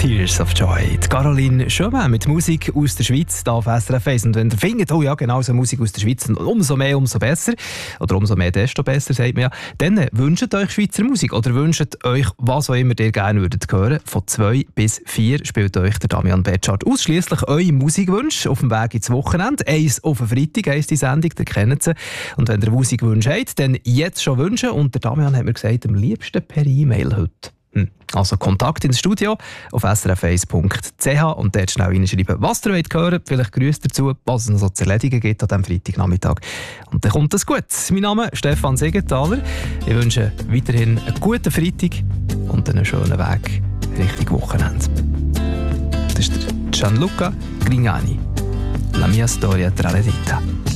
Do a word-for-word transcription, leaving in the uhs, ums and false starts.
Tears of Joy. Die Caroline Chauvin mit Musik aus der Schweiz hier auf S R F eins. Und wenn ihr findet, oh ja, genau so Musik aus der Schweiz, umso mehr, umso besser, oder umso mehr, desto besser, sagt man ja, dann wünscht euch Schweizer Musik oder wünscht euch, was auch immer ihr gerne würdet hören. Von zwei bis vier spielt euch der Damian Betschart ausschliesslich eure Musikwünsche auf dem Weg ins Wochenende. Eins auf den Freitag, eins die Sendung, ihr kennt sie. Und wenn ihr Musikwünsche habt, dann jetzt schon wünschen. Und der Damian hat mir gesagt, am liebsten per E-Mail heute. Hm. Also Kontakt ins Studio auf s r f eins punkt c h und dort schnell reinschreiben, was ihr wollt hören, vielleicht Grüße dazu, was es noch so zu erledigen gibt an diesem Freitagnachmittag. Und dann kommt es gut. Mein Name ist Stefan Segenthaler. Ich wünsche weiterhin einen guten Freitag und einen schönen Weg Richtung Wochenende. Das ist der Gianluca Grignani. La mia storia tra le dita.